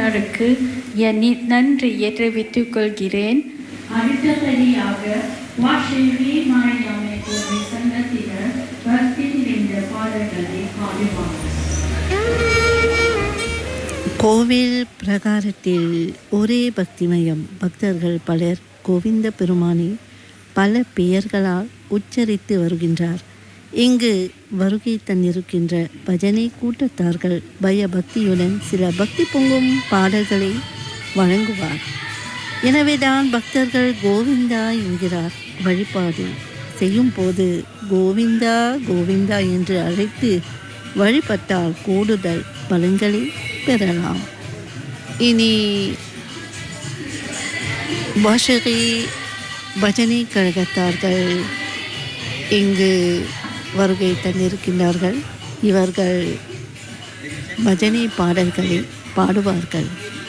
குழுவினருக்கு என் நன்றியை தெரிவித்துக் கொள்கிறேன். அடுத்தபடியாக வாஷேவி மாரியாமை கோவில் சங்கத்தினர் பக்தி நிறைந்த பாடல்களை பாடுவார்கள். கோவில் பிரகாரத்தில் ஒரே பக்திமயம். பக்தர்கள் பலர் கோவிந்த பெருமானை பல பெயர்களால் உச்சரித்து வருகின்றார். இங்கு வருகை தந்திருக்கின்ற பஜனை கூட்டத்தார்கள் பயபக்தியுடன் சில பக்தி பொங்கும் பாடல்களை வழங்குவார். எனவேதான் பக்தர்கள் கோவிந்தா என்கிறார். வழிபாடு செய்யும் போது கோவிந்தா கோவிந்தா என்று அழைத்து வழிபட்டால் கூடுதல் பலன்களை பெறலாம். இனி வாஷகி பஜனை கழகத்தார்கள் இங்கு வருகை தந்திருக்கின்றார்கள். இவர்கள் பஜனை பாடல்களை பாடுவார்கள்.